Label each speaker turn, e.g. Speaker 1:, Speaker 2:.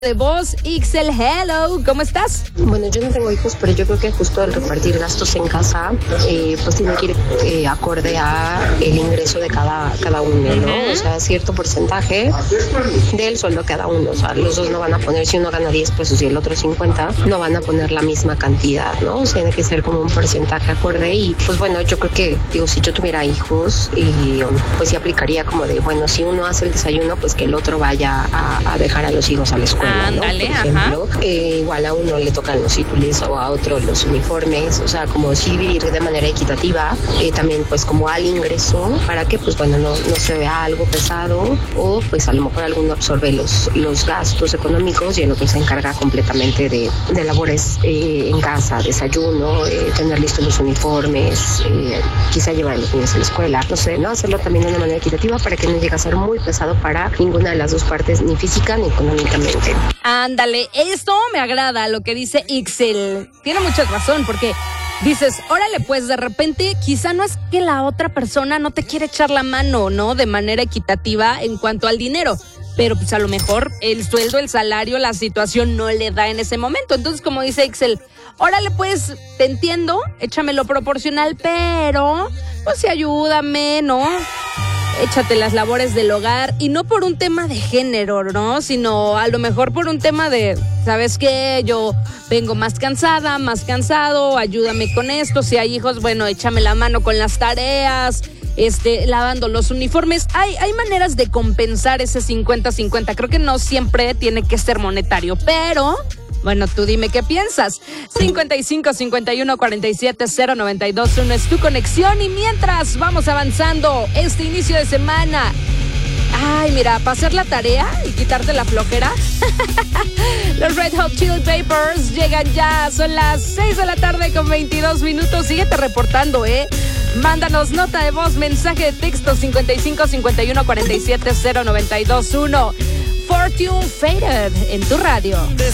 Speaker 1: de voz. Ixel, hello, ¿cómo estás?
Speaker 2: Bueno, yo no tengo hijos, pero yo creo que justo el repartir gastos en casa, pues tiene que ir acorde a el ingreso de cada uno, ¿no? O sea, cierto porcentaje del sueldo cada uno. O sea, los dos no van a poner, si uno gana 10 pesos y el otro 50, no van a poner la misma cantidad, ¿no? O sea, tiene que ser como un porcentaje acorde. Y pues bueno, yo creo que, digo, si yo tuviera hijos, pues sí aplicaría como de, bueno, si uno hace el desayuno, pues que el otro vaya a dejar a los hijos a la escuela.
Speaker 1: Ándale,
Speaker 2: ¿no? Por ejemplo, igual a uno le tocan los útiles o a otro los uniformes, o sea, como sí dividir de manera equitativa, también pues como al ingreso, para que pues bueno, no se vea algo pesado, o pues a lo mejor alguno absorbe los gastos económicos y el otro se encarga completamente de labores en casa, desayuno, tener listos los uniformes, quizá llevar a los niños a la escuela, no sé, ¿no? Hacerlo también de una manera equitativa para que no llegue a ser muy pesado para ninguna de las dos partes, ni física ni económicamente.
Speaker 1: Ándale, esto me agrada lo que dice Ixel. Tiene mucha razón, porque dices, órale, pues de repente quizá no es que la otra persona no te quiere echar la mano, ¿no? De manera equitativa en cuanto al dinero, pero pues a lo mejor el sueldo, el salario, la situación no le da en ese momento. Entonces, como dice Ixel, órale, pues te entiendo, échamelo proporcional, pero pues sí ayúdame, ¿no? Échate las labores del hogar, y no por un tema de género, ¿no? Sino a lo mejor por un tema de, ¿sabes qué? Yo vengo más cansada, más cansado, ayúdame con esto. Si hay hijos, bueno, échame la mano con las tareas, lavando los uniformes. Hay maneras de compensar ese 50-50. Creo que no siempre tiene que ser monetario, pero bueno, tú dime qué piensas. 55 51 47 092 1 es tu conexión. Y mientras vamos avanzando este inicio de semana, ay, mira, para hacer la tarea y quitarte la flojera, los Red Hot Chili Peppers llegan ya. Son las 6 de la tarde con 22 minutos. Síguete reportando, Mándanos nota de voz, mensaje de texto 55 51 47 092 1. Fortune Faded en tu radio.